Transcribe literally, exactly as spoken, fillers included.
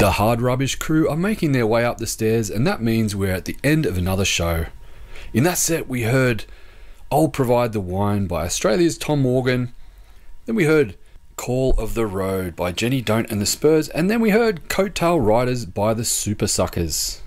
The Hard Rubbish crew are making their way up the stairs, and that means we're at the end of another show. In that set we heard I'll Provide the Wine by Australia's Tom Morgan, then we heard Call of the Road by Jenny Don't and the Spurs, and then we heard Coattail Riders by the Super Suckers.